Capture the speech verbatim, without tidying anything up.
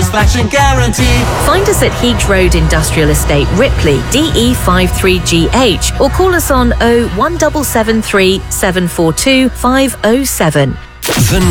satisfaction guaranteed. Find us at Heath Road Industrial Estate, Ripley, D E five three G H, or call us on oh one seven seven three seven four two five oh seven. The